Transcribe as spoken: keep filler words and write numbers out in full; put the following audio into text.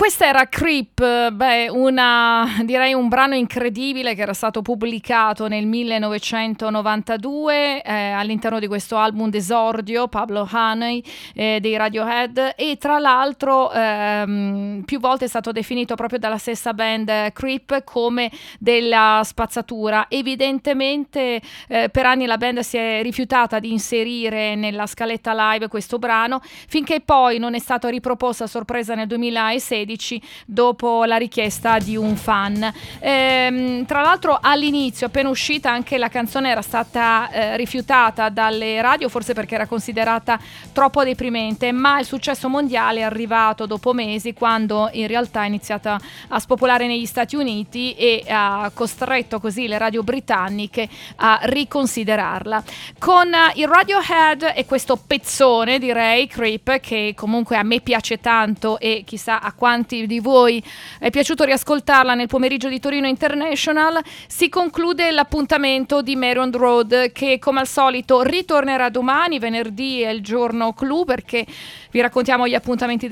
questa era Creep, beh, una, direi un brano incredibile che era stato pubblicato nel millenovecentonovantadue eh, all'interno di questo album d'esordio, Pablo Honey eh, dei Radiohead, e tra l'altro ehm, più volte è stato definito proprio dalla stessa band eh, Creep come della spazzatura. Evidentemente eh, per anni la band si è rifiutata di inserire nella scaletta live questo brano, finché poi non è stato riproposto a sorpresa nel duemilasedici dopo la richiesta di un fan. Ehm, tra l'altro all'inizio, appena uscita, anche la canzone era stata eh, rifiutata dalle radio, forse perché era considerata troppo deprimente, ma il successo mondiale è arrivato dopo mesi, quando in realtà è iniziata a spopolare negli Stati Uniti e ha costretto così le radio britanniche a riconsiderarla. Con il Radiohead e questo pezzone, direi, Creep, che comunque a me piace tanto e chissà a quanti di voi è piaciuto riascoltarla nel pomeriggio di Torino International, si conclude l'appuntamento di Mary on the Road, che come al solito ritornerà domani. Venerdì è il giorno clou, perché vi raccontiamo gli appuntamenti